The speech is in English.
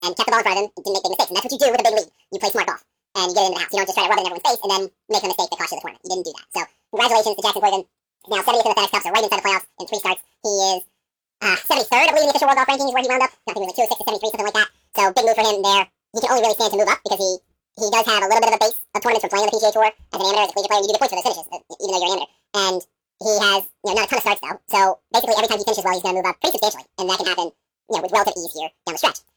and kept the ball in front of him and didn't make big mistakes. And that's what you do with a big lead. You play smart golf. And you get it into the house. You don't just try to rub it in everyone's face and then make a mistake that costs you the tournament. You didn't do that. So congratulations to Jackson Corrigan. He's now 70th in the FedEx Cup, so right inside the playoffs in 3 starts. He is 73rd, I believe, in the official world golf rankings is where he wound up. I think it was like 206 to 73, something like that. So big move for him there. He can only really stand to move up because he does have a little bit of a base of tournaments from playing on the PGA Tour as an amateur, as a collegiate player. You do get points for those finishes, even though you're an amateur. And he has, not a ton of starts though. So basically, every time he finishes well, he's going to move up pretty substantially, and that can happen, with relative ease here down the stretch.